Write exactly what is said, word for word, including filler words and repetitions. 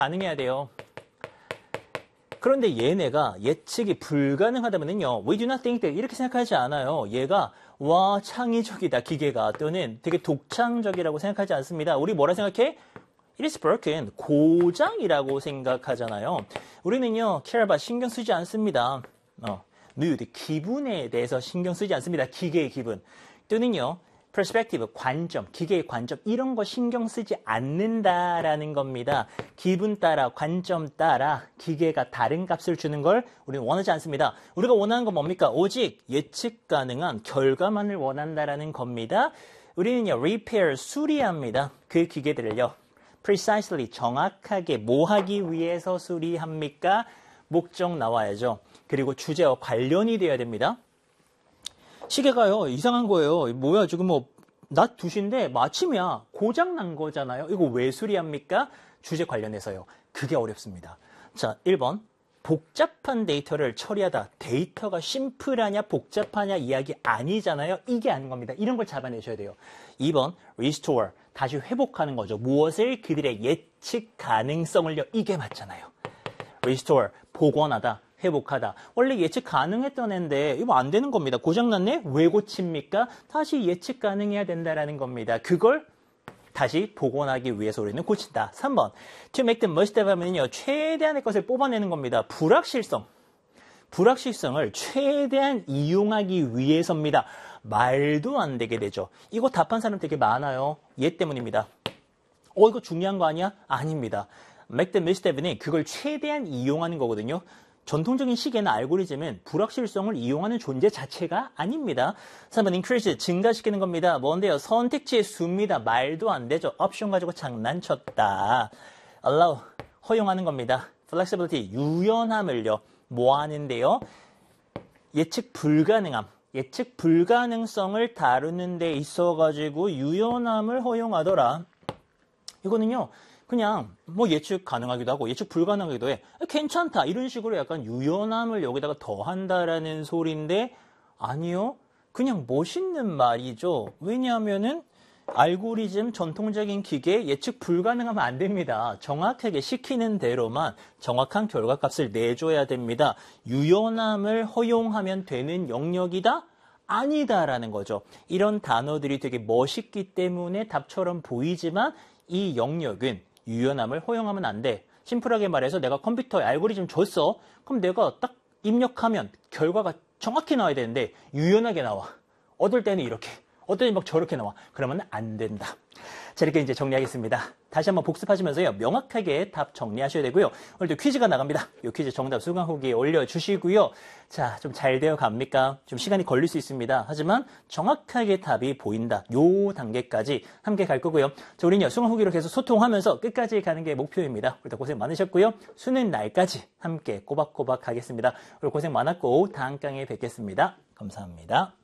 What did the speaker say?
가능해야 돼요. 그런데 얘네가 예측이 불가능하다면요. We do not think that 이렇게 생각하지 않아요. 얘가 와 창의적이다 기계가 또는 되게 독창적이라고 생각하지 않습니다. 우리 뭐라 생각해? It is broken. 고장이라고 생각하잖아요. 우리는요. care about 신경 쓰지 않습니다. 어, mood 기분에 대해서 신경 쓰지 않습니다. 기계의 기분. 또는요. perspective, 관점, 기계의 관점 이런 거 신경 쓰지 않는다라는 겁니다. 기분 따라, 관점 따라 기계가 다른 값을 주는 걸 우리는 원하지 않습니다. 우리가 원하는 건 뭡니까? 오직 예측 가능한 결과만을 원한다라는 겁니다. 우리는요, repair, 수리합니다. 그 기계들을요, precisely, 정확하게 뭐 하기 위해서 수리합니까? 목적 나와야죠. 그리고 주제와 관련이 되어야 됩니다. 시계가요, 이상한 거예요. 뭐야, 지금 뭐, 낮 두 시인데 마침이야. 고장 난 거잖아요. 이거 왜 수리합니까? 주제 관련해서요. 그게 어렵습니다. 자, 일 번. 복잡한 데이터를 처리하다. 데이터가 심플하냐, 복잡하냐 이야기 아니잖아요. 이게 아닌 겁니다. 이런 걸 잡아내셔야 돼요. 이 번. restore. 다시 회복하는 거죠. 무엇을? 그들의 예측 가능성을요. 이게 맞잖아요. restore. 복원하다. 회복하다. 원래 예측 가능했던 애인데 이거 안 되는 겁니다. 고장났네? 왜 고칩니까? 다시 예측 가능해야 된다라는 겁니다. 그걸 다시 복원하기 위해서 우리는 고친다. 삼 번. To make the most of 하면요. 최대한의 것을 뽑아내는 겁니다. 불확실성. 불확실성을 최대한 이용하기 위해서입니다. 말도 안 되게 되죠. 이거 답한 사람 되게 많아요. 얘 때문입니다. 어, 이거 중요한 거 아니야? 아닙니다. make the most of는 그걸 최대한 이용하는 거거든요. 전통적인 시계나 알고리즘은 불확실성을 이용하는 존재 자체가 아닙니다. 삼 번 increase, 증가시키는 겁니다. 뭔데요? 선택지의 수입니다. 말도 안 되죠. 옵션 가지고 장난쳤다. allow, 허용하는 겁니다. flexibility, 유연함을요. 뭐 하는데요? 예측 불가능함, 예측 불가능성을 다루는 데 있어가지고 유연함을 허용하더라. 이거는요. 그냥 뭐 예측 가능하기도 하고 예측 불가능하기도 해. 괜찮다. 이런 식으로 약간 유연함을 여기다가 더한다라는 소리인데 아니요. 그냥 멋있는 말이죠. 왜냐하면은 알고리즘 전통적인 기계 예측 불가능하면 안 됩니다. 정확하게 시키는 대로만 정확한 결과값을 내줘야 됩니다. 유연함을 허용하면 되는 영역이다? 아니다라는 거죠. 이런 단어들이 되게 멋있기 때문에 답처럼 보이지만 이 영역은 유연함을 허용하면 안 돼. 심플하게 말해서 내가 컴퓨터에 알고리즘 줬어. 그럼 내가 딱 입력하면 결과가 정확히 나와야 되는데 유연하게 나와. 어떨 때는 이렇게, 어떨 때는 막 저렇게 나와. 그러면 안 된다. 자, 이렇게 이제 정리하겠습니다. 다시 한번 복습하시면서요. 명확하게 답 정리하셔야 되고요. 오늘도 퀴즈가 나갑니다. 이 퀴즈 정답 수강 후기에 올려주시고요. 자, 좀 잘 되어 갑니까? 좀 시간이 걸릴 수 있습니다. 하지만 정확하게 답이 보인다. 요 단계까지 함께 갈 거고요. 자, 우리는요. 수강 후기로 계속 소통하면서 끝까지 가는 게 목표입니다. 오늘도 고생 많으셨고요. 수능 날까지 함께 꼬박꼬박 가겠습니다. 오늘 고생 많았고 다음 강의에 뵙겠습니다. 감사합니다.